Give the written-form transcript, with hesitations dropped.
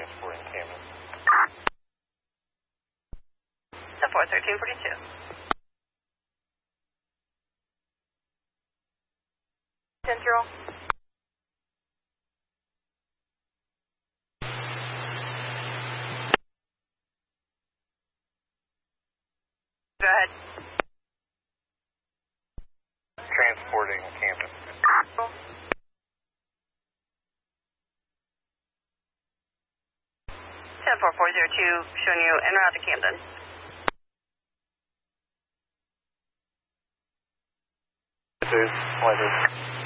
transporting Camden. 10-4, 1342. 10-0. Go ahead. Transporting Camden. 10-4, 402, showing you en route to Camden. Light